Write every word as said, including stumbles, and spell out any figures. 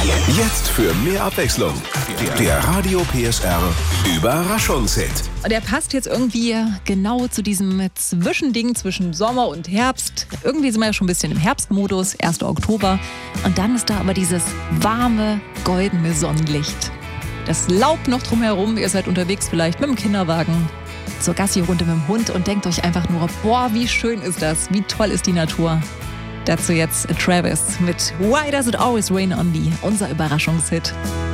Jetzt für mehr Abwechslung. Der Radio P S R Überraschungshit. Der passt jetzt irgendwie genau zu diesem Zwischending zwischen Sommer und Herbst. Irgendwie sind wir ja schon ein bisschen im Herbstmodus, erster Oktober. Und dann ist da aber dieses warme, goldene Sonnenlicht. Das Laub noch drumherum, ihr seid unterwegs vielleicht mit dem Kinderwagen zur Gassi-Runde mit dem Hund und denkt euch einfach nur, boah, wie schön ist das, wie toll ist die Natur. Dazu jetzt Travis mit Why Does It Always Rain on Me, unser Überraschungshit.